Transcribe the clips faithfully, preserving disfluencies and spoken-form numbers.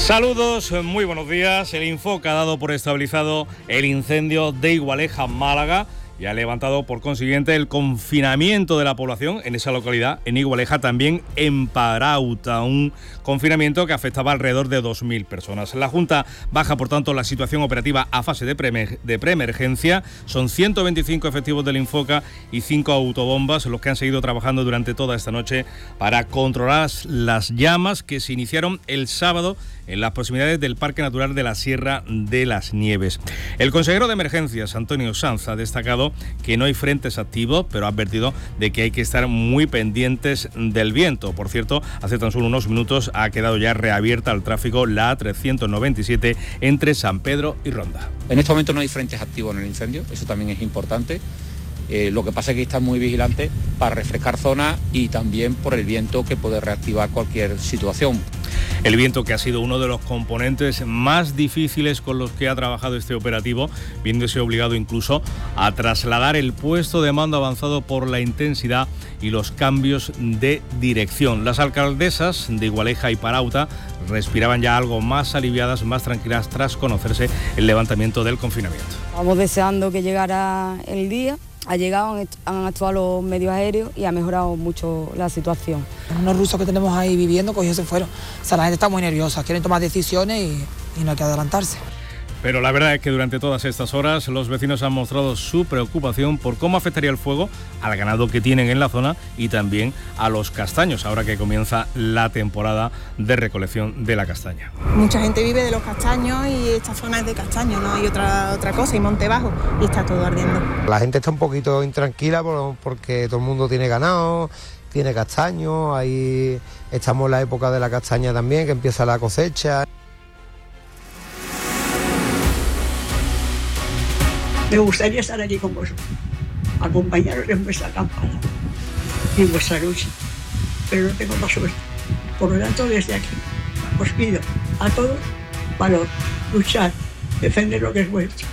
Saludos, muy buenos días. El Infoca ha dado por estabilizado el incendio de Igualeja, Málaga, y ha levantado por consiguiente el confinamiento de la población en esa localidad, en Igualeja, también en Parauta, un confinamiento que afectaba alrededor de dos mil personas. La Junta baja, por tanto, la situación operativa a fase de, pre de preemergencia. Son ciento veinticinco efectivos del Infoca y cinco autobombas los que han seguido trabajando durante toda esta noche para controlar las llamas que se iniciaron el sábado en las proximidades del Parque Natural de la Sierra de las Nieves. El consejero de Emergencias, Antonio Sanz, ha destacado que no hay frentes activos, pero ha advertido de que hay que estar muy pendientes del viento. Por cierto, hace tan solo unos minutos ha quedado ya reabierta al tráfico la A trescientos noventa y siete entre San Pedro y Ronda. En este momento no hay frentes activos en el incendio, eso también es importante. Eh, lo que pasa es que hay que estar muy vigilante para refrescar zonas y también por el viento que puede reactivar cualquier situación. El viento, que ha sido uno de los componentes más difíciles con los que ha trabajado este operativo, viéndose obligado incluso a trasladar el puesto de mando avanzado por la intensidad y los cambios de dirección. Las alcaldesas de Igualeja y Parauta respiraban ya algo más aliviadas, más tranquilas tras conocerse el levantamiento del confinamiento. Vamos deseando que llegara el día. Ha llegado, han actuado los medios aéreos y ha mejorado mucho la situación. Unos rusos que tenemos ahí viviendo, cogidos se fueron. O sea, la gente está muy nerviosa, quieren tomar decisiones y, y no hay que adelantarse. Pero la verdad es que durante todas estas horas los vecinos han mostrado su preocupación por cómo afectaría el fuego al ganado que tienen en la zona y también a los castaños, ahora que comienza la temporada de recolección de la castaña. Mucha gente vive de los castaños y esta zona es de castaños, no hay otra, otra cosa, y monte bajo, y está todo ardiendo. La gente está un poquito intranquila porque todo el mundo tiene ganado, tiene castaños, ahí estamos en la época de la castaña también, que empieza la cosecha. Me gustaría estar allí con vosotros, acompañaros en vuestra campana y en vuestra lucha, pero no tengo más suerte. Por lo tanto, desde aquí os pido a todos valor, luchar, defender lo que es vuestro.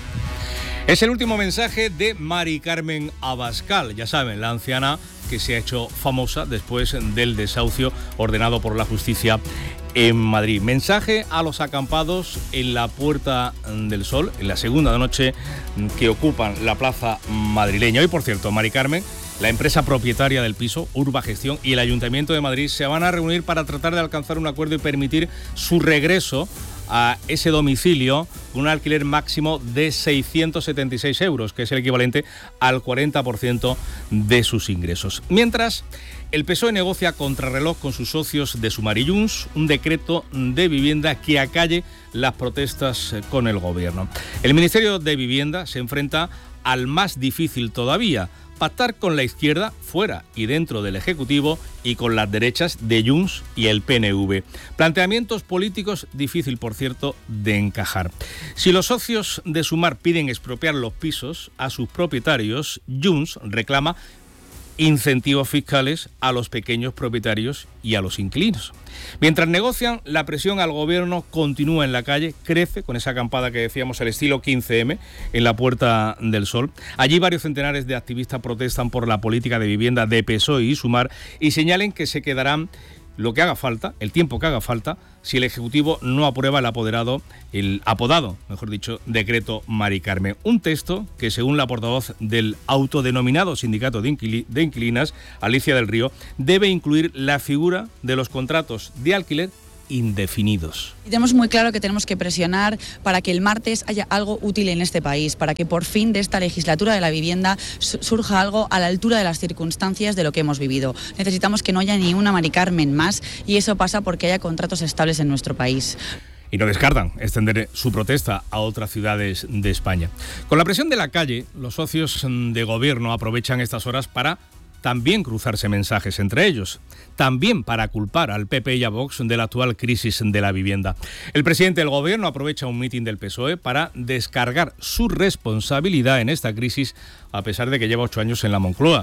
Es el último mensaje de Mari Carmen Abascal, ya saben, la anciana que se ha hecho famosa después del desahucio ordenado por la justicia en Madrid. Mensaje a los acampados en la Puerta del Sol, en la segunda noche que ocupan la plaza madrileña. Hoy, por cierto, Mari Carmen, la empresa propietaria del piso, Urba Gestión, y el Ayuntamiento de Madrid se van a reunir para tratar de alcanzar un acuerdo y permitir su regreso a ese domicilio con un alquiler máximo de seiscientos setenta y seis euros, que es el equivalente al cuarenta por ciento de sus ingresos. Mientras, el P S O E negocia contrarreloj con sus socios de Sumar y Junts un decreto de vivienda que acalle las protestas con el gobierno. El Ministerio de Vivienda se enfrenta al más difícil todavía: pactar con la izquierda fuera y dentro del Ejecutivo y con las derechas de Junts y el P N V. Planteamientos políticos difícil, por cierto, de encajar. Si los socios de Sumar piden expropiar los pisos a sus propietarios, Junts reclama incentivos fiscales a los pequeños propietarios y a los inquilinos. Mientras negocian, la presión al gobierno continúa en la calle, crece con esa acampada que decíamos, el estilo quince eme, en la Puerta del Sol. Allí varios centenares de activistas protestan por la política de vivienda de P S O E y Sumar y señalen que se quedarán lo que haga falta, el tiempo que haga falta, si el Ejecutivo no aprueba el apoderado, el apodado, mejor dicho, decreto Mari Carmen. Un texto que, según la portavoz del autodenominado sindicato de, inquili- de inquilinas, Alicia del Río, debe incluir la figura de los contratos de alquiler indefinidos. Y tenemos muy claro que tenemos que presionar para que el martes haya algo útil en este país, para que por fin de esta legislatura de la vivienda surja algo a la altura de las circunstancias de lo que hemos vivido. Necesitamos que no haya ni una Mari Carmen más, y eso pasa porque haya contratos estables en nuestro país. Y no descartan extender su protesta a otras ciudades de España. Con la presión de la calle, los socios de gobierno aprovechan estas horas para también cruzarse mensajes entre ellos, también para culpar al P P y a Vox de la actual crisis de la vivienda. El presidente del gobierno aprovecha un mitin del P S O E para descargar su responsabilidad en esta crisis, a pesar de que lleva ocho años en la Moncloa.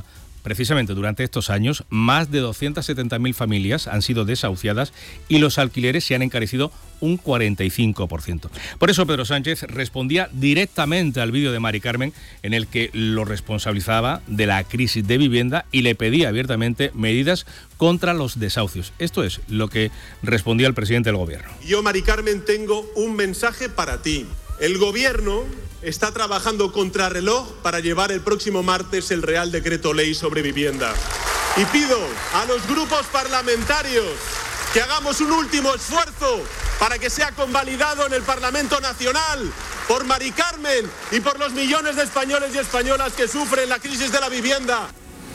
precisamente durante estos años, más de doscientas setenta mil familias han sido desahuciadas y los alquileres se han encarecido un cuarenta y cinco por ciento. Por eso Pedro Sánchez respondía directamente al vídeo de Mari Carmen en el que lo responsabilizaba de la crisis de vivienda y le pedía abiertamente medidas contra los desahucios. Esto es lo que respondía el presidente del Gobierno. Yo, Mari Carmen, tengo un mensaje para ti. El Gobierno está trabajando contrarreloj para llevar el próximo martes el Real Decreto Ley sobre vivienda. Y pido a los grupos parlamentarios que hagamos un último esfuerzo para que sea convalidado en el Parlamento Nacional por Mari Carmen y por los millones de españoles y españolas que sufren la crisis de la vivienda.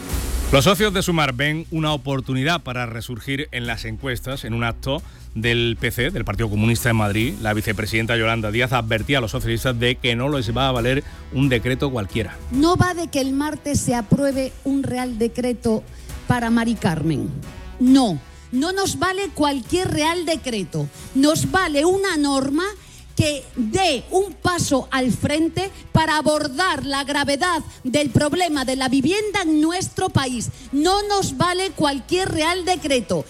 Los socios de Sumar ven una oportunidad para resurgir en las encuestas. En un acto del P C, del Partido Comunista en Madrid, la vicepresidenta Yolanda Díaz advertía a los socialistas de que no les va a valer un decreto cualquiera. No va de que el martes se apruebe un Real Decreto para Mari Carmen. No, no nos vale cualquier Real Decreto. Nos vale una norma que dé un paso al frente para abordar la gravedad del problema de la vivienda en nuestro país. No nos vale cualquier Real Decreto.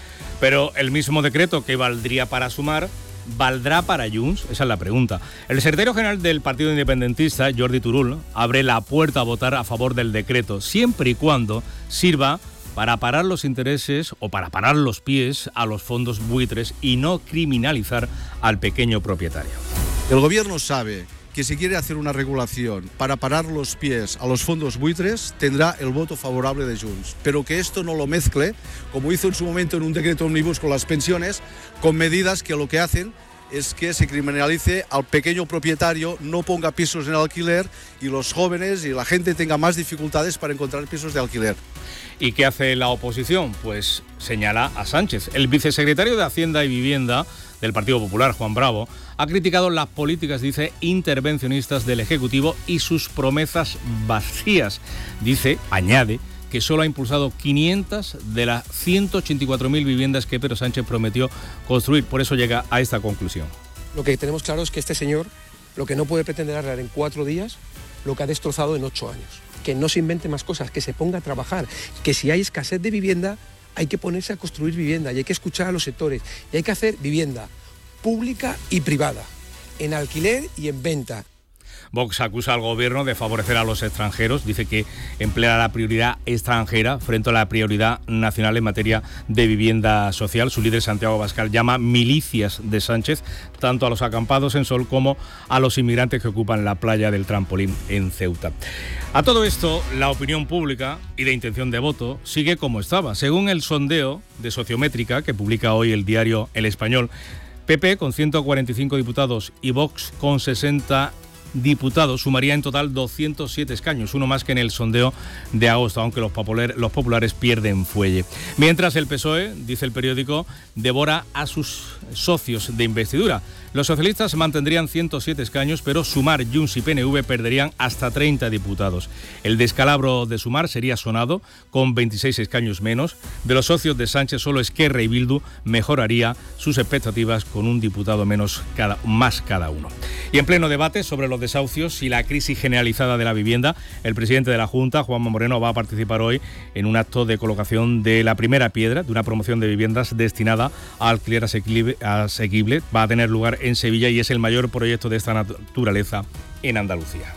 Pero el mismo decreto que valdría para Sumar, ¿valdrá para Junts? Esa es la pregunta. El secretario general del Partido Independentista, Jordi Turull, abre la puerta a votar a favor del decreto, siempre y cuando sirva para parar los intereses o para parar los pies a los fondos buitres y no criminalizar al pequeño propietario. El Gobierno sabe que si quiere hacer una regulación para parar los pies a los fondos buitres, tendrá el voto favorable de Junts. Pero que esto no lo mezcle, como hizo en su momento en un decreto ómnibus con las pensiones, con medidas que lo que hacen es que se criminalice al pequeño propietario, no ponga pisos en alquiler y los jóvenes y la gente tenga más dificultades para encontrar pisos de alquiler. ¿Y qué hace la oposición? Pues señala a Sánchez. El vicesecretario de Hacienda y Vivienda del Partido Popular, Juan Bravo, ha criticado las políticas, dice, intervencionistas del Ejecutivo y sus promesas vacías. Dice, añade, que solo ha impulsado quinientas de las ciento ochenta y cuatro mil viviendas que Pedro Sánchez prometió construir. Por eso llega a esta conclusión. Lo que tenemos claro es que este señor lo que no puede pretender arreglar en cuatro días lo que ha destrozado en ocho años. Que no se invente más cosas, que se ponga a trabajar, que si hay escasez de vivienda hay que ponerse a construir vivienda y hay que escuchar a los sectores y hay que hacer vivienda pública y privada, en alquiler y en venta. Vox acusa al Gobierno de favorecer a los extranjeros, dice que emplea la prioridad extranjera frente a la prioridad nacional en materia de vivienda social. Su líder, Santiago Abascal, llama milicias de Sánchez tanto a los acampados en Sol como a los inmigrantes que ocupan la playa del Trampolín en Ceuta. A todo esto, la opinión pública y de intención de voto sigue como estaba. Según el sondeo de Sociométrica que publica hoy el diario El Español, P P con ciento cuarenta y cinco diputados y Vox con sesenta diputados sumaría en total doscientos siete escaños, uno más que en el sondeo de agosto, aunque los, popular, los populares pierden fuelle. Mientras el P S O E, dice el periódico, devora a sus socios de investidura. Los socialistas mantendrían ciento siete escaños, pero Sumar, Junts y P N V perderían hasta treinta diputados. El descalabro de Sumar sería sonado con veintiséis escaños menos. De los socios de Sánchez, solo Esquerra y Bildu mejoraría sus expectativas con un diputado menos cada, más cada uno. Y en pleno debate sobre los desahucios y la crisis generalizada de la vivienda, el presidente de la Junta, Juanma Moreno, va a participar hoy en un acto de colocación de la primera piedra de una promoción de viviendas destinada a alquiler asequible. asequible. Va a tener lugar en Sevilla y es el mayor proyecto de esta naturaleza en Andalucía.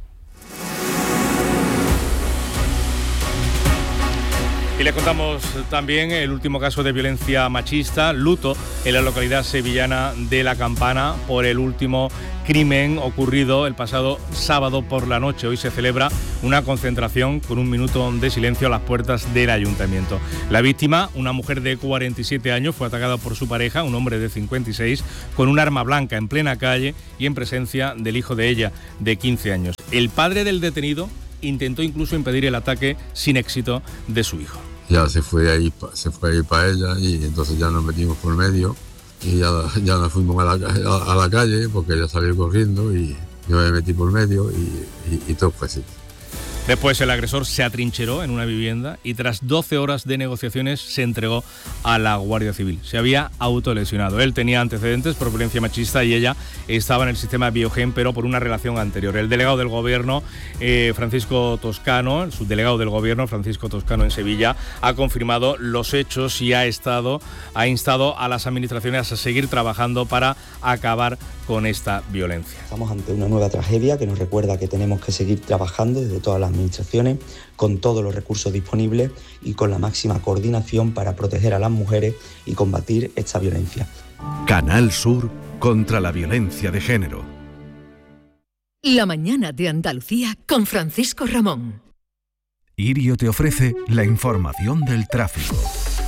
Y le contamos también el último caso de violencia machista, luto en la localidad sevillana de La Campana por el último crimen ocurrido el pasado sábado por la noche. Hoy se celebra una concentración con un minuto de silencio a las puertas del ayuntamiento. La víctima, una mujer de cuarenta y siete años, fue atacada por su pareja, un hombre de cincuenta y seis, con un arma blanca en plena calle y en presencia del hijo de ella, de quince años. El padre del detenido intentó incluso impedir el ataque sin éxito de su hijo. Ya se fue ahí, se fue ahí para ella y entonces ya nos metimos por medio y ya, ya nos fuimos a la, a, a la calle porque ella salió corriendo y yo me metí por medio y, y, y todo fue así. Después el agresor se atrincheró en una vivienda y tras doce horas de negociaciones se entregó a la Guardia Civil. Se había autolesionado. Él tenía antecedentes por violencia machista y ella estaba en el sistema Biogen, pero por una relación anterior. El delegado del Gobierno, eh, Francisco Toscano, el subdelegado del Gobierno, Francisco Toscano en Sevilla, ha confirmado los hechos y ha estado, ha instado a las administraciones a seguir trabajando para acabar con esta violencia. Estamos ante una nueva tragedia que nos recuerda que tenemos que seguir trabajando desde todas las administraciones, con todos los recursos disponibles y con la máxima coordinación para proteger a las mujeres y combatir esta violencia. Canal Sur contra la violencia de género. La mañana de Andalucía con Francisco Ramón. Irio te ofrece la información del tráfico.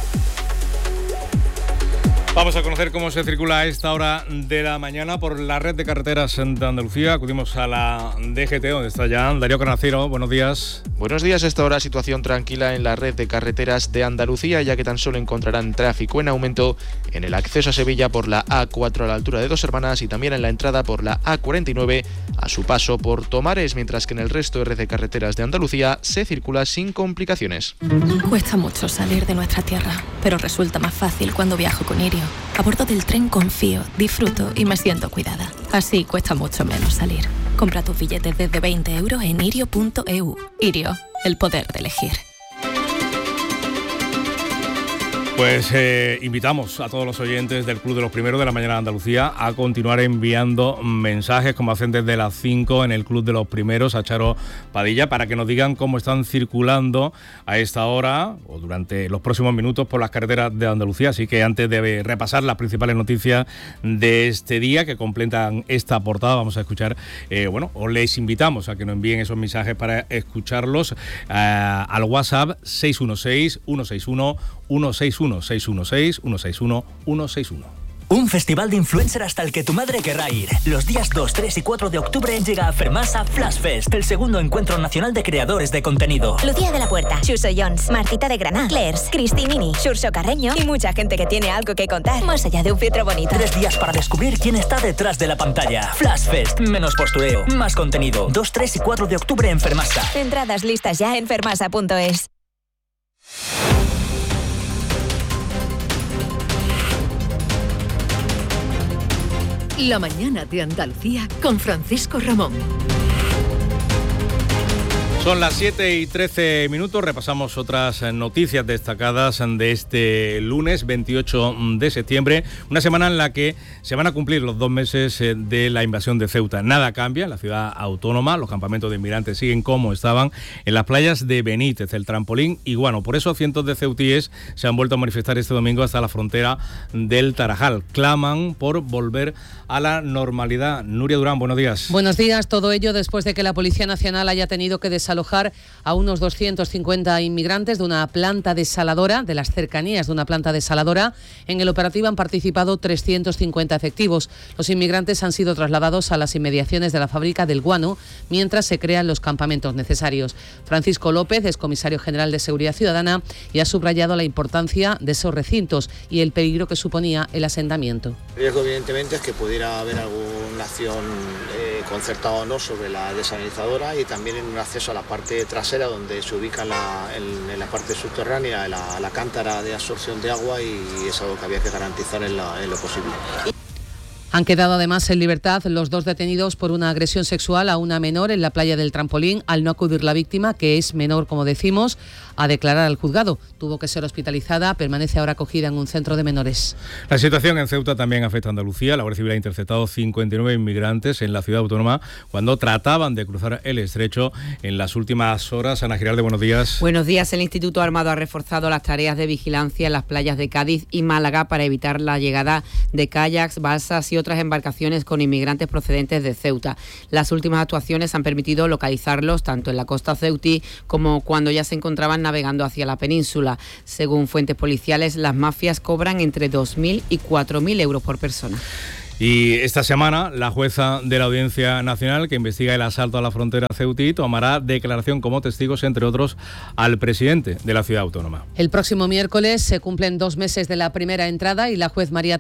Vamos a conocer cómo se circula a esta hora de la mañana por la red de carreteras de Andalucía. Acudimos a la D G T, donde está ya Darío Carnacero. Buenos días. Buenos días. A esta hora situación tranquila en la red de carreteras de Andalucía, ya que tan solo encontrarán tráfico en aumento en el acceso a Sevilla por la A cuatro a la altura de Dos Hermanas y también en la entrada por la A cuarenta y nueve a su paso por Tomares, mientras que en el resto de red de carreteras de Andalucía se circula sin complicaciones. Cuesta mucho salir de nuestra tierra, pero resulta más fácil cuando viajo con Irio. A bordo del tren confío, disfruto y me siento cuidada. Así cuesta mucho menos salir. Compra tus billetes desde veinte euros en irio punto e u. Irio, el poder de elegir. Pues eh, invitamos a todos los oyentes del Club de los Primeros de la Mañana de Andalucía a continuar enviando mensajes, como hacen desde las cinco en el Club de los Primeros, a Charo Padilla, para que nos digan cómo están circulando a esta hora o durante los próximos minutos por las carreteras de Andalucía. Así que antes de repasar las principales noticias de este día que completan esta portada, vamos a escuchar, eh, bueno, os les invitamos a que nos envíen esos mensajes para escucharlos eh, al WhatsApp seis uno seis, uno seis uno, uno seis uno. seis uno seis, uno seis uno, uno seis uno. Un festival de influencer hasta el que tu madre querrá ir. Los días dos, tres y cuatro de octubre llega a Fermasa Flash Fest, el segundo encuentro nacional de creadores de contenido. Lucía de la Puerta, Xuso Jones, Martita de Granada, Clairs, Cristi Mini, Xurxo Carreño y mucha gente que tiene algo que contar, más allá de un filtro bonito. Tres días para descubrir quién está detrás de la pantalla. Flash Fest, menos postureo, más contenido. dos, tres y cuatro de octubre en Fermasa. Entradas listas ya en fermasa punto es. La mañana de Andalucía con Francisco Ramón. Son las siete y trece minutos, repasamos otras noticias destacadas de este lunes veintiocho de septiembre, una semana en la que se van a cumplir los dos meses de la invasión de Ceuta. Nada cambia en la ciudad autónoma, los campamentos de inmigrantes siguen como estaban en las playas de Benítez, el Trampolín y Guano. Por eso cientos de ceutíes se han vuelto a manifestar este domingo hasta la frontera del Tarajal. Claman por volver a la normalidad. Nuria Durán, buenos días. Buenos días, todo ello después de que la Policía Nacional haya tenido que desalojar a unos doscientos cincuenta inmigrantes de una planta desaladora, de las cercanías de una planta desaladora. En el operativo han participado trescientos cincuenta efectivos. Los inmigrantes han sido trasladados a las inmediaciones de la fábrica del Guano, mientras se crean los campamentos necesarios. Francisco López es comisario general de Seguridad Ciudadana y ha subrayado la importancia de esos recintos y el peligro que suponía el asentamiento. El riesgo, evidentemente, es que pudiera haber alguna acción eh, concertada o no sobre la desalinizadora y también en un acceso a la parte trasera donde se ubica la, en, en la parte subterránea la, la cántara de absorción de agua y es algo que había que garantizar en, la, en lo posible. Han quedado además en libertad los dos detenidos por una agresión sexual a una menor en la playa del Trampolín, al no acudir la víctima, que es menor, como decimos, a declarar al juzgado. Tuvo que ser hospitalizada, permanece ahora acogida en un centro de menores. La situación en Ceuta también afecta a Andalucía. La Guardia Civil ha interceptado cincuenta y nueve inmigrantes en la ciudad autónoma cuando trataban de cruzar el estrecho en las últimas horas. Ana Giralde, buenos días. Buenos días. El Instituto Armado ha reforzado las tareas de vigilancia en las playas de Cádiz y Málaga para evitar la llegada de kayaks, balsas y otras embarcaciones con inmigrantes procedentes de Ceuta. Las últimas actuaciones han permitido localizarlos tanto en la costa ceutí como cuando ya se encontraban navegando hacia la península. Según fuentes policiales, las mafias cobran entre dos mil y cuatro mil euros por persona. Y esta semana, la jueza de la Audiencia Nacional, que investiga el asalto a la frontera ceutí, tomará declaración como testigos, entre otros, al presidente de la ciudad autónoma. El próximo miércoles se cumplen dos meses de la primera entrada y la juez María Tan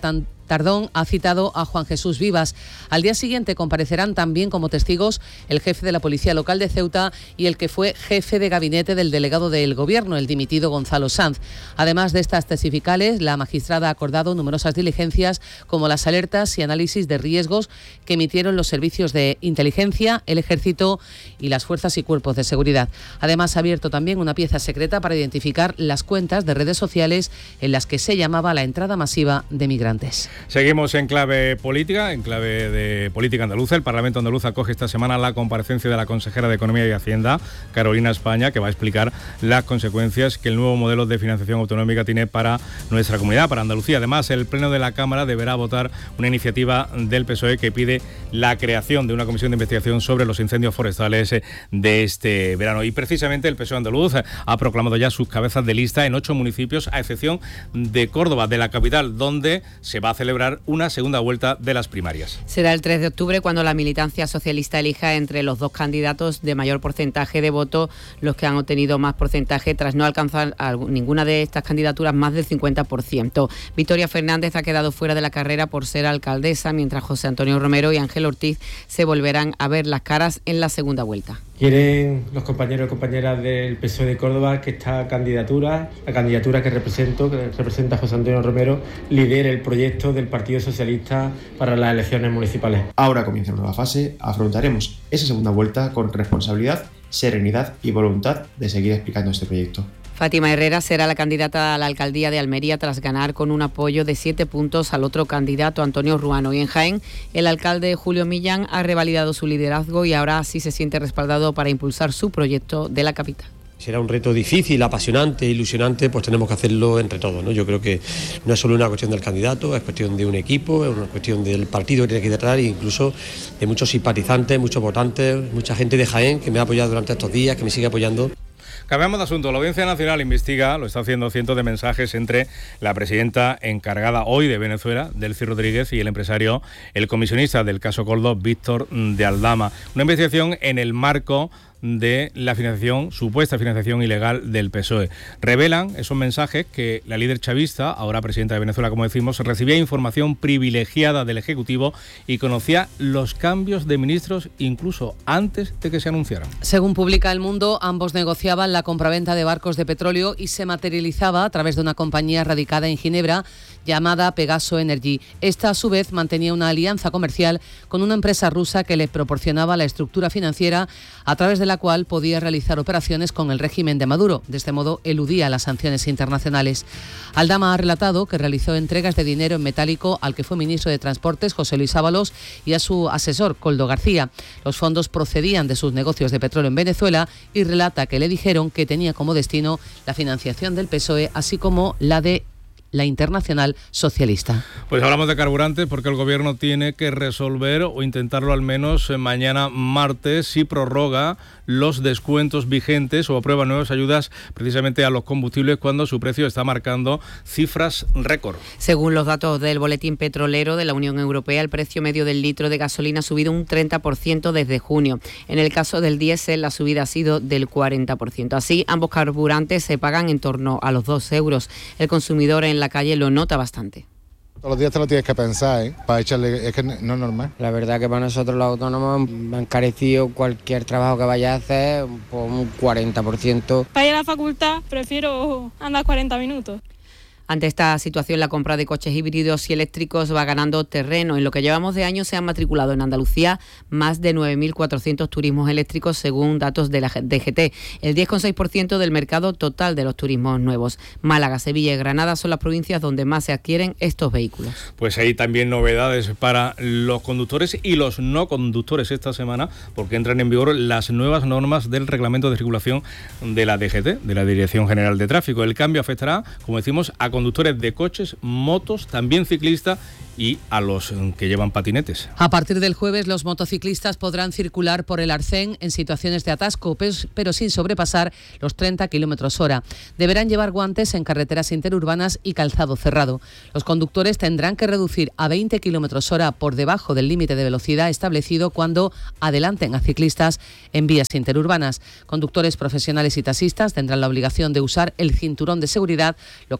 Tardón ha citado a Juan Jesús Vivas. Al día siguiente comparecerán también como testigos el jefe de la Policía Local de Ceuta y el que fue jefe de gabinete del delegado del Gobierno, el dimitido Gonzalo Sanz. Además de estas testificales, la magistrada ha acordado numerosas diligencias como las alertas y análisis de riesgos que emitieron los servicios de inteligencia, el Ejército y las fuerzas y cuerpos de seguridad. Además, ha abierto también una pieza secreta para identificar las cuentas de redes sociales en las que se llamaba la entrada masiva de migrantes. Seguimos en clave política, en clave de política andaluza. El Parlamento andaluz acoge esta semana la comparecencia de la consejera de Economía y Hacienda, Carolina España, que va a explicar las consecuencias que el nuevo modelo de financiación autonómica tiene para nuestra comunidad, para Andalucía. Además, el Pleno de la Cámara deberá votar una iniciativa del P S O E que pide la creación de una comisión de investigación sobre los incendios forestales de este verano. Y precisamente el P S O E andaluz ha proclamado ya sus cabezas de lista en ocho municipios, a excepción de Córdoba, de la capital, donde se va a celebrar una segunda vuelta de las primarias. Será el tres de octubre cuando la militancia socialista elija entre los dos candidatos de mayor porcentaje de votos, los que han obtenido más porcentaje tras no alcanzar a ninguna de estas candidaturas más del cincuenta por ciento. Victoria Fernández ha quedado fuera de la carrera por ser alcaldesa, mientras José Antonio Romero y Ángel Ortiz se volverán a ver las caras en la segunda vuelta. Quieren los compañeros y compañeras del P S O E de Córdoba que esta candidatura, la candidatura que represento, que representa a José Antonio Romero, lidere el proyecto del Partido Socialista para las elecciones municipales. Ahora comienza una nueva fase, afrontaremos esa segunda vuelta con responsabilidad, serenidad y voluntad de seguir explicando este proyecto. Fátima Herrera será la candidata a la alcaldía de Almería tras ganar con un apoyo de siete puntos al otro candidato, Antonio Ruano. Y en Jaén, el alcalde Julio Millán ha revalidado su liderazgo y ahora sí se siente respaldado para impulsar su proyecto de la capital. Será un reto difícil, apasionante, ilusionante, pues tenemos que hacerlo entre todos, ¿no? Yo creo que no es solo una cuestión del candidato, es cuestión de un equipo, es una cuestión del partido que tiene que ir detrás e incluso de muchos simpatizantes, muchos votantes, mucha gente de Jaén que me ha apoyado durante estos días, que me sigue apoyando. Cambiamos de asunto. La Audiencia Nacional investiga, lo está haciendo, cientos de mensajes entre la presidenta encargada hoy de Venezuela, Delcy Rodríguez, y el empresario, el comisionista del caso Koldo, Víctor de Aldama. Una investigación en el marco de la financiación, supuesta financiación ilegal del P S O E. Revelan esos mensajes que la líder chavista, ahora presidenta de Venezuela, como decimos, recibía información privilegiada del Ejecutivo y conocía los cambios de ministros incluso antes de que se anunciaran. Según publica El Mundo, ambos negociaban la compraventa de barcos de petróleo y se materializaba a través de una compañía radicada en Ginebra llamada Pegaso Energy. Esta, a su vez, mantenía una alianza comercial con una empresa rusa que le proporcionaba la estructura financiera a través de la cual podía realizar operaciones con el régimen de Maduro. De este modo, eludía las sanciones internacionales. Aldama ha relatado que realizó entregas de dinero en metálico al que fue ministro de Transportes, José Luis Ábalos, y a su asesor, Koldo García. Los fondos procedían de sus negocios de petróleo en Venezuela y relata que le dijeron que tenía como destino la financiación del P S O E, así como la de la Internacional Socialista. Pues hablamos de carburantes porque el Gobierno tiene que resolver, o intentarlo al menos mañana martes, si prorroga los descuentos vigentes o aprueba nuevas ayudas precisamente a los combustibles cuando su precio está marcando cifras récord. Según los datos del Boletín Petrolero de la Unión Europea, el precio medio del litro de gasolina ha subido un treinta por ciento desde junio. En el caso del diésel, la subida ha sido del cuarenta por ciento. Así, ambos carburantes se pagan en torno a los dos euros. El consumidor en la calle lo nota bastante. Todos los días te lo tienes que pensar, ¿eh? Para echarle, es que no es normal. La verdad que para nosotros los autónomos han encarecido cualquier trabajo que vaya a hacer por un cuarenta por ciento. Para ir a la facultad prefiero andar cuarenta minutos. Ante esta situación, la compra de coches híbridos y eléctricos va ganando terreno. En lo que llevamos de año se han matriculado en Andalucía más de nueve mil cuatrocientos turismos eléctricos según datos de la D G T, el diez coma seis por ciento del mercado total de los turismos nuevos. Málaga, Sevilla y Granada son las provincias donde más se adquieren estos vehículos. Pues hay también novedades para los conductores y los no conductores esta semana, porque entran en vigor las nuevas normas del reglamento de circulación de la D G T, de la Dirección General de Tráfico. El cambio afectará, como decimos, a conductores de coches, motos, también ciclistas y a los que llevan patinetes. A partir del jueves, los motociclistas podrán circular por el Arcén en situaciones de atasco, pero sin sobrepasar los treinta kilómetros hora. Deberán llevar guantes en carreteras interurbanas y calzado cerrado. Los conductores tendrán que reducir a veinte kilómetros hora por debajo del límite de velocidad establecido cuando adelanten a ciclistas en vías interurbanas. Conductores profesionales y taxistas tendrán la obligación de usar el cinturón de seguridad, lo que no contempla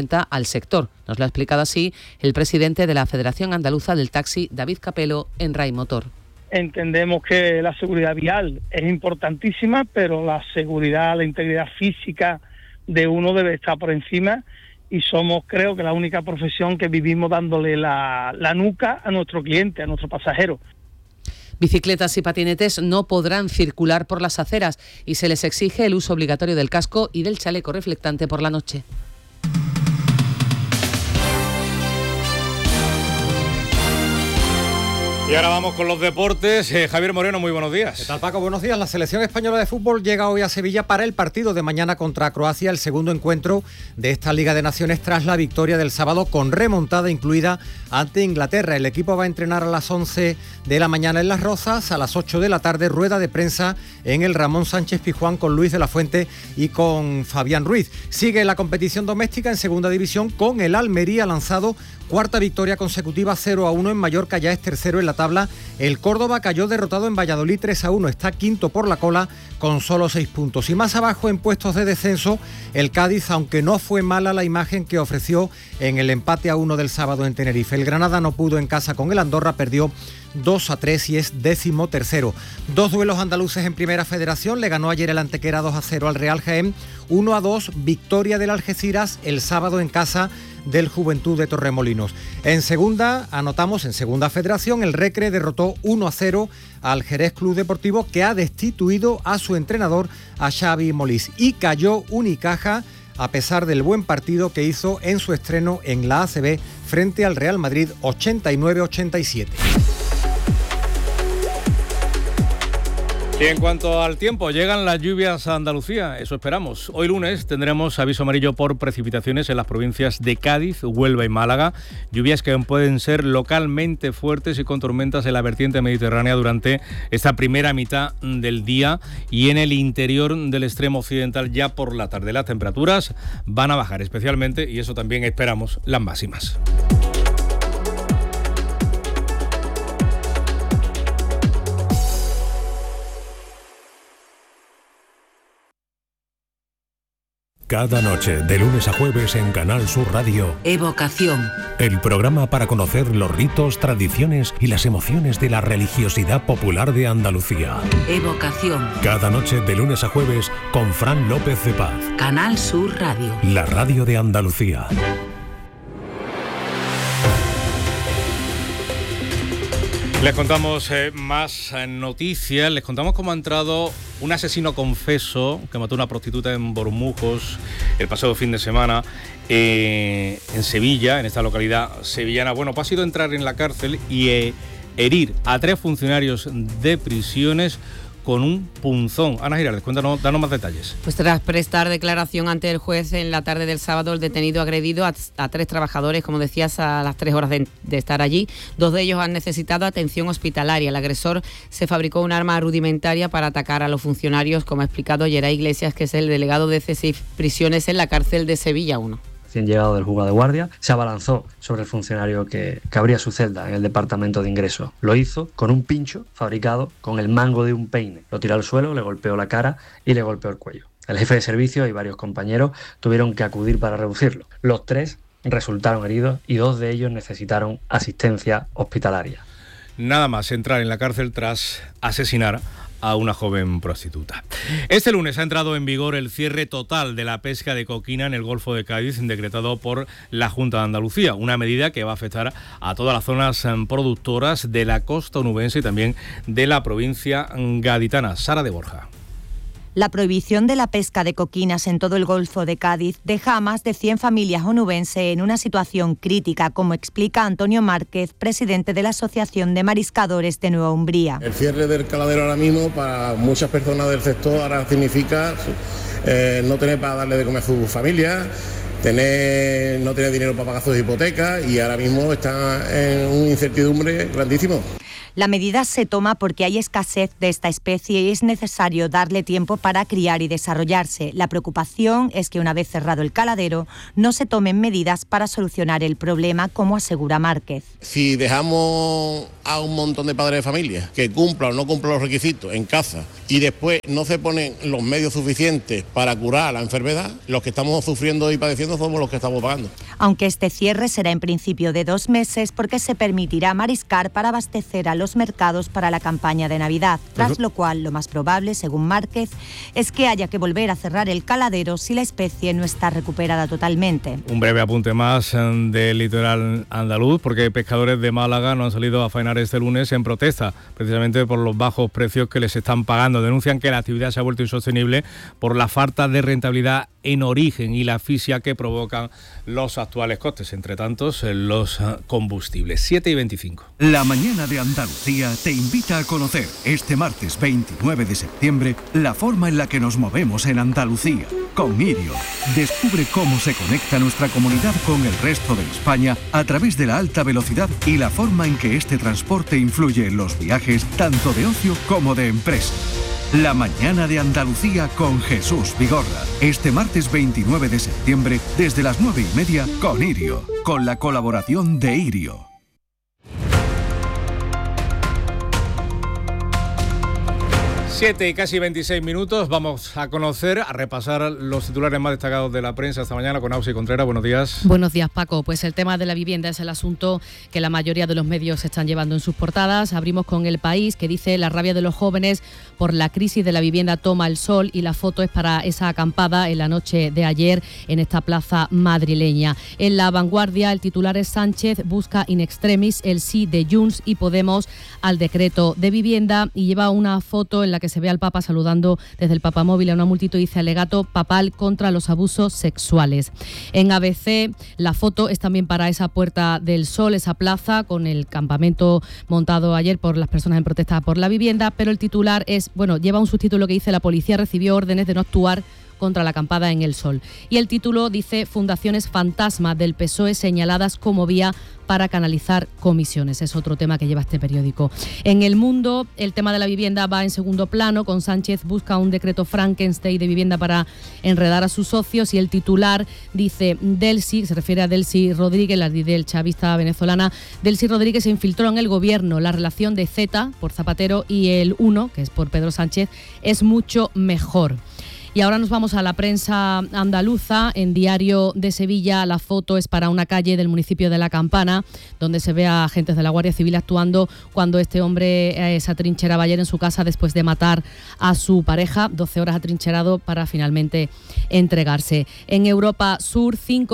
reinventa al sector. Nos lo ha explicado así el presidente de la Federación Andaluza del Taxi, David Capelo, en RAI Motor. Entendemos que la seguridad vial es importantísima, pero la seguridad, la integridad física de uno debe estar por encima, y somos, creo que, la única profesión que vivimos dándole la, la nuca a nuestro cliente, a nuestro pasajero. Bicicletas y patinetes no podrán circular por las aceras y se les exige el uso obligatorio del casco y del chaleco reflectante por la noche. Y ahora vamos con los deportes. Eh, Javier Moreno, muy buenos días. ¿Qué tal, Paco? Buenos días. La selección española de fútbol llega hoy a Sevilla para el partido de mañana contra Croacia, el segundo encuentro de esta Liga de Naciones tras la victoria del sábado con remontada incluida ante Inglaterra. El equipo va a entrenar a las once de la mañana en Las Rozas, a las ocho de la tarde rueda de prensa en el Ramón Sánchez Pizjuán con Luis de la Fuente y con Fabián Ruiz. Sigue la competición doméstica en segunda división con el Almería lanzado cuarta victoria consecutiva, cero a uno en Mallorca, ya es tercero en la tabla. El Córdoba cayó derrotado en Valladolid tres a uno, está quinto por la cola con solo seis puntos. Y más abajo en puestos de descenso, el Cádiz, aunque no fue mala la imagen que ofreció en el empate a uno del sábado en Tenerife. El Granada no pudo en casa con el Andorra, perdió dos a tres y es décimo tercero. Dos duelos andaluces en Primera Federación, le ganó ayer el Antequera dos a cero al Real Jaén, uno a dos, victoria del Algeciras el sábado en casa del Juventud de Torremolinos. En segunda, anotamos en Segunda Federación, el Recre derrotó uno a cero al Jerez Club Deportivo, que ha destituido a su entrenador, a Xavi Molís, y cayó Unicaja a pesar del buen partido que hizo en su estreno en la A C B frente al Real Madrid, ochenta y nueve a ochenta y siete. Y en cuanto al tiempo, llegan las lluvias a Andalucía, eso esperamos. Hoy lunes tendremos aviso amarillo por precipitaciones en las provincias de Cádiz, Huelva y Málaga. Lluvias que pueden ser localmente fuertes y con tormentas en la vertiente mediterránea durante esta primera mitad del día y en el interior del extremo occidental ya por la tarde. Las temperaturas van a bajar especialmente, y eso también esperamos, las máximas. Cada noche, de lunes a jueves en Canal Sur Radio, Evocación. El programa para conocer los ritos, tradiciones y las emociones de la religiosidad popular de Andalucía. Evocación. Cada noche, de lunes a jueves, con Fran López de Paz. Canal Sur Radio. La radio de Andalucía. Les contamos eh, más eh, noticias, les contamos cómo ha entrado un asesino confeso que mató a una prostituta en Bormujos el pasado fin de semana eh, en Sevilla, en esta localidad sevillana. Bueno, pues ha sido entrar en la cárcel y eh, herir a tres funcionarios de prisiones con un punzón. Ana Giraldez, cuéntanos, danos más detalles. Pues tras prestar declaración ante el juez en la tarde del sábado, el detenido agredido a, a tres trabajadores, como decías, a las tres horas de, de estar allí. Dos de ellos han necesitado atención hospitalaria. El agresor se fabricó un arma rudimentaria para atacar a los funcionarios, como ha explicado Geray Iglesias, que es el delegado de C S I F Prisiones en la cárcel de Sevilla uno. Recién llegado del juzgado de guardia, se abalanzó sobre el funcionario que, que abría su celda en el departamento de ingreso. Lo hizo con un pincho fabricado con el mango de un peine. Lo tiró al suelo, le golpeó la cara y le golpeó el cuello. El jefe de servicio y varios compañeros tuvieron que acudir para reducirlo. Los tres resultaron heridos y dos de ellos necesitaron asistencia hospitalaria. Nada más entrar en la cárcel tras asesinar a una joven prostituta. Este lunes ha entrado en vigor el cierre total de la pesca de coquina en el Golfo de Cádiz, decretado por la Junta de Andalucía, una medida que va a afectar a todas las zonas productoras de la costa onubense y también de la provincia gaditana. Sara de Borja. La prohibición de la pesca de coquinas en todo el Golfo de Cádiz deja a más de cien familias onubenses en una situación crítica, como explica Antonio Márquez, presidente de la Asociación de Mariscadores de Nueva Umbría. El cierre del caladero ahora mismo para muchas personas del sector ahora significa eh, no tener para darle de comer a su familia, tener, no tener dinero para pagar sus hipotecas, y ahora mismo está en una incertidumbre grandísimo. La medida se toma porque hay escasez de esta especie y es necesario darle tiempo para criar y desarrollarse. La preocupación es que una vez cerrado el caladero no se tomen medidas para solucionar el problema, como asegura Márquez. Si dejamos a un montón de padres de familia que cumplan o no cumplan los requisitos en casa y después no se ponen los medios suficientes para curar la enfermedad, los que estamos sufriendo y padeciendo somos los que estamos pagando. Aunque este cierre será en principio de dos meses porque se permitirá mariscar para abastecer a los mercados para la campaña de Navidad, tras lo cual lo más probable, según Márquez, es que haya que volver a cerrar el caladero si la especie no está recuperada totalmente. Un breve apunte más del litoral andaluz, porque pescadores de Málaga no han salido a faenar este lunes en protesta, precisamente por los bajos precios que les están pagando. Denuncian que la actividad se ha vuelto insostenible por la falta de rentabilidad en origen y la asfixia que provocan los actuales costes, entre tantos los combustibles. siete y veinticinco. La mañana de Andalucía te invita a conocer este martes veintinueve de septiembre la forma en la que nos movemos en Andalucía. Con Irio, descubre cómo se conecta nuestra comunidad con el resto de España a través de la alta velocidad y la forma en que este transporte influye en los viajes tanto de ocio como de empresa. La mañana de Andalucía con Jesús Vigorra. Este martes veintinueve de septiembre desde las nueve y media con Irio, con la colaboración de Irio. siete y casi veintiséis minutos, vamos a conocer, a repasar los titulares más destacados de la prensa esta mañana con Ausi Contreras. Buenos días. Buenos días, Paco. Pues el tema de la vivienda es el asunto que la mayoría de los medios están llevando en sus portadas. Abrimos con El País, que dice: la rabia de los jóvenes por la crisis de la vivienda toma el sol, y la foto es para esa acampada en la noche de ayer en esta plaza madrileña. En La Vanguardia, el titular es: Sánchez busca in extremis el sí de Junts y Podemos al decreto de vivienda, y lleva una foto en la que se ve al Papa saludando desde el papamóvil a una multitud, dice alegato papal contra los abusos sexuales. En A B C, la foto es también para esa Puerta del Sol, esa plaza con el campamento montado ayer por las personas en protesta por la vivienda, pero el titular es, bueno, lleva un subtítulo que dice: la policía recibió órdenes de no actuar contra la acampada en El Sol. Y el título dice: fundaciones fantasma del P S O E señaladas como vía para canalizar comisiones. Es otro tema que lleva este periódico. En El Mundo, el tema de la vivienda va en segundo plano, con Sánchez busca un decreto Frankenstein de vivienda para enredar a sus socios, y el titular dice: Delcy, se refiere a Delcy Rodríguez, la del chavista venezolana. Delcy Rodríguez se infiltró en el gobierno. La relación de Z por Zapatero y el uno, que es por Pedro Sánchez, es mucho mejor. Y ahora nos vamos a la prensa andaluza. En Diario de Sevilla, la foto es para una calle del municipio de La Campana, donde se ve a agentes de la Guardia Civil actuando cuando este hombre eh, se atrincheraba ayer en su casa después de matar a su pareja. doce horas atrincherado para finalmente entregarse. En Europa Sur, cinco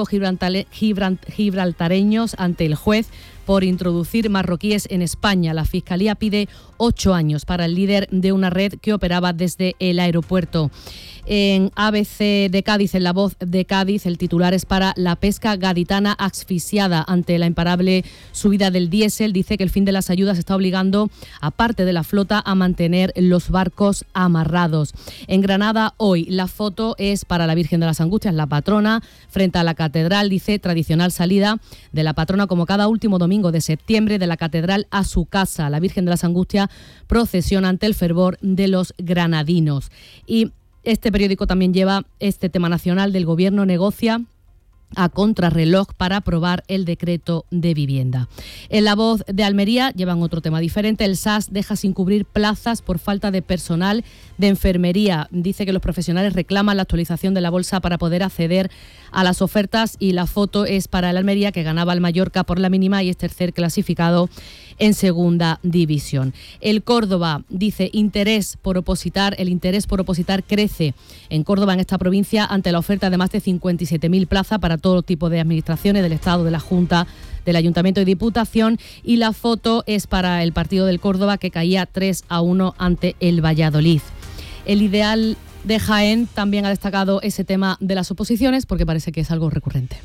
gibraltareños ante el juez por introducir marroquíes en España. La Fiscalía pide ocho años para el líder de una red que operaba desde el aeropuerto. En A B C de Cádiz, en La Voz de Cádiz, el titular es para la pesca gaditana asfixiada ante la imparable subida del diésel. Dice que el fin de las ayudas está obligando a parte de la flota a mantener los barcos amarrados. En Granada, hoy, la foto es para la Virgen de las Angustias, la patrona, frente a la catedral. Dice: tradicional salida de la patrona como cada último domingo de septiembre de la catedral a su casa. La Virgen de las Angustias procesiona ante el fervor de los granadinos. Y este periódico también lleva este tema nacional: del Gobierno negocia a contrarreloj para aprobar el decreto de vivienda. En La Voz de Almería llevan otro tema diferente. El S A S deja sin cubrir plazas por falta de personal de enfermería. Dice que los profesionales reclaman la actualización de la bolsa para poder acceder a las ofertas, y la foto es para el Almería, que ganaba al Mallorca por la mínima y es tercer clasificado en segunda división. El Córdoba dice: interés por opositar, el interés por opositar crece en Córdoba, en esta provincia, ante la oferta de más de cincuenta y siete mil plazas para todo tipo de administraciones del Estado, de la Junta, del Ayuntamiento y Diputación, y la foto es para el partido del Córdoba, que caía tres a uno ante el Valladolid. El Ideal de Jaén también ha destacado ese tema de las oposiciones porque parece que es algo recurrente.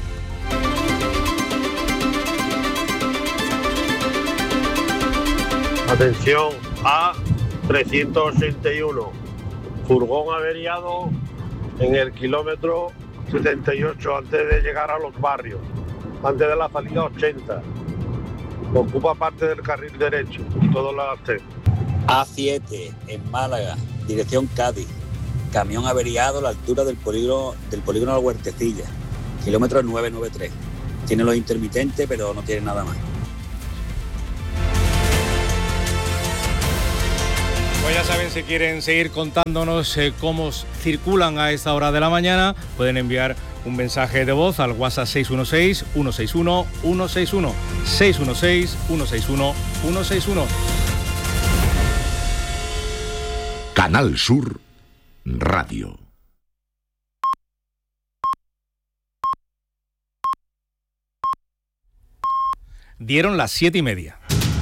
Atención, A trescientos ochenta y uno, furgón averiado en el kilómetro setenta y ocho antes de llegar a los barrios, antes de la salida ochenta. Ocupa parte del carril derecho, todo lo hace. A siete, en Málaga, dirección Cádiz. Camión averiado a la altura del polígono, del polígono de la Huertecilla, kilómetro nueve noventa y tres. Tiene los intermitentes, pero no tiene nada más. Pues ya saben, si quieren seguir contándonos eh, cómo circulan a esta hora de la mañana, pueden enviar un mensaje de voz al WhatsApp seis uno seis, uno seis uno, uno seis uno, seis uno seis, uno seis uno, uno seis uno. Canal Sur Radio. Dieron las siete y media.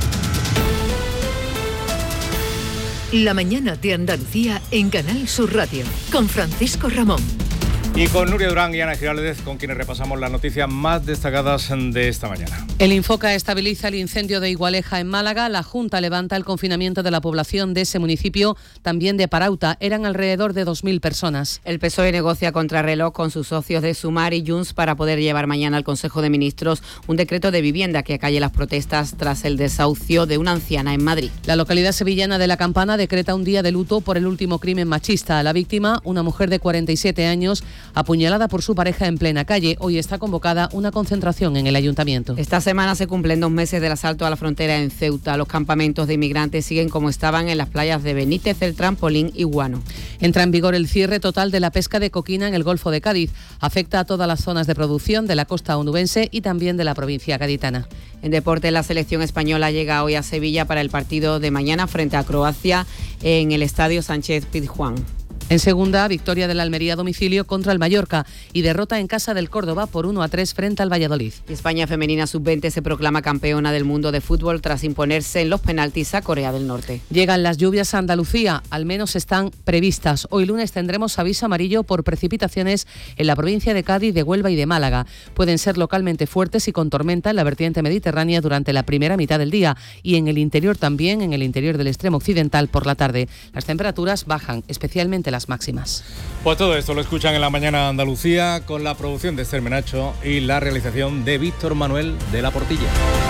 La mañana de Andalucía en Canal Sur Radio, con Francisco Ramón. Y con Nuria Durán y Ana Giraldez, con quienes repasamos las noticias más destacadas de esta mañana. El Infoca estabiliza el incendio de Igualeja en Málaga. La Junta levanta el confinamiento de la población de ese municipio, también de Parauta. Eran alrededor de dos mil personas. El P S O E negocia contrarreloj con sus socios de Sumar y Junts para poder llevar mañana al Consejo de Ministros un decreto de vivienda que acalle las protestas tras el desahucio de una anciana en Madrid. La localidad sevillana de La Campana decreta un día de luto por el último crimen machista. La víctima, una mujer de cuarenta y siete años, apuñalada por su pareja en plena calle. Hoy está convocada una concentración en el ayuntamiento. Esta semana se cumplen dos meses del asalto a la frontera en Ceuta. Los campamentos de inmigrantes siguen como estaban en las playas de Benítez, El Trampolín y Guano. Entra en vigor el cierre total de la pesca de coquina en el Golfo de Cádiz. Afecta a todas las zonas de producción de la costa onubense y también de la provincia gaditana. En deporte, la selección española llega hoy a Sevilla para el partido de mañana frente a Croacia en el Estadio Sánchez Pizjuán. En segunda, victoria del Almería a domicilio contra el Mallorca y derrota en casa del Córdoba por uno a tres frente al Valladolid. España femenina sub veinte se proclama campeona del mundo de fútbol tras imponerse en los penaltis a Corea del Norte. Llegan las lluvias a Andalucía, al menos están previstas. Hoy lunes tendremos aviso amarillo por precipitaciones en la provincia de Cádiz, de Huelva y de Málaga. Pueden ser localmente fuertes y con tormenta en la vertiente mediterránea durante la primera mitad del día y en el interior también, en el interior del extremo occidental por la tarde. Las temperaturas bajan, especialmente las máximas. Pues todo esto lo escuchan en la mañana Andalucía con la producción de Esther Menacho y la realización de Víctor Manuel de la Portilla.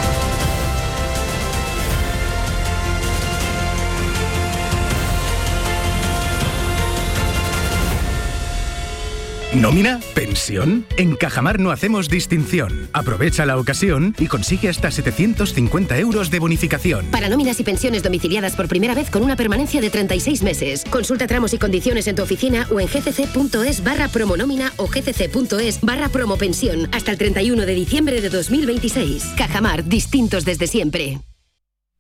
¿Nómina? ¿Pensión? En Cajamar no hacemos distinción. Aprovecha la ocasión y consigue hasta setecientos cincuenta euros de bonificación. Para nóminas y pensiones domiciliadas por primera vez con una permanencia de treinta y seis meses. Consulta tramos y condiciones en tu oficina o en gcc.es barra promonómina o gcc.es barra promopensión hasta el treinta y uno de diciembre de dos mil veintiséis. Cajamar, distintos desde siempre.